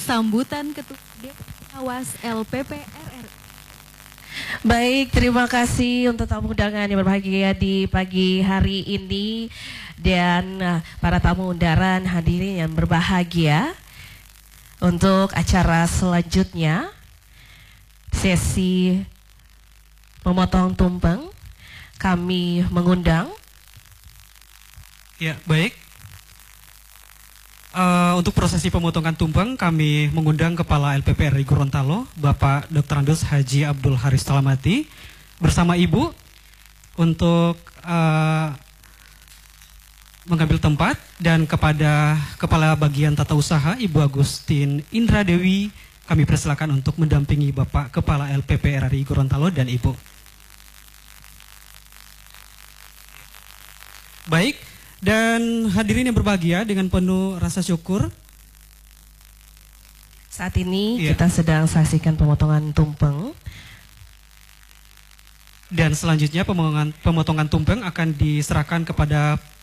sambutan Ketua Dewas LPP RRI. Baik, terima kasih untuk tamu undangan yang berbahagia di pagi hari ini dan para tamu undangan hadirin yang berbahagia. Untuk acara selanjutnya, sesi memotong tumpeng, kami mengundang. Ya, baik. Untuk prosesi pemotongan tumpeng, kami mengundang Kepala LPP RRI Gorontalo, Bapak Dr. Andos Haji Abdul Haris Talamati, bersama Ibu untuk mengambil tempat, dan kepada Kepala Bagian Tata Usaha, Ibu Agustin Indra Dewi, kami persilakan untuk mendampingi Bapak Kepala LPP RRI Gorontalo dan Ibu. Baik. Dan hadirin yang berbahagia, dengan penuh rasa syukur, saat ini kita sedang saksikan pemotongan tumpeng. Dan selanjutnya pemotongan tumpeng akan diserahkan kepada